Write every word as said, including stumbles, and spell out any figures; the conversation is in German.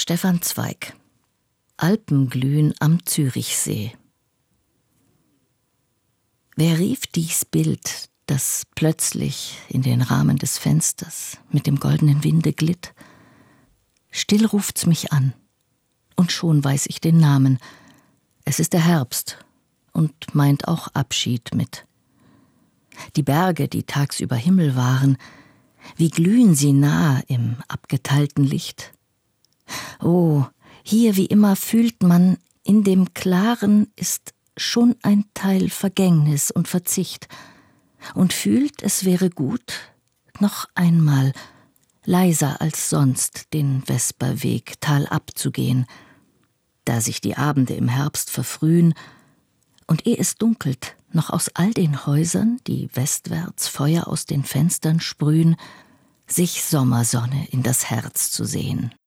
Stefan Zweig. Alpenglühen am Zürichsee. Wer rief dies Bild, das plötzlich in den Rahmen des Fensters mit dem goldenen Winde glitt? Still ruft's mich an, und schon weiß ich den Namen. Es ist der Herbst und meint auch Abschied mit. Die Berge, die tagsüber Himmel waren, wie glühen sie nah im abgeteilten Licht. Oh, hier wie immer fühlt man, in dem Klaren ist schon ein Teil Vergängnis und Verzicht, und fühlt, es wäre gut, noch einmal, leiser als sonst, den Vesperweg talab zu gehen, da sich die Abende im Herbst verfrühen, und ehe es dunkelt, noch aus all den Häusern, die westwärts Feuer aus den Fenstern sprühen, sich Sommersonne in das Herz zu sehen.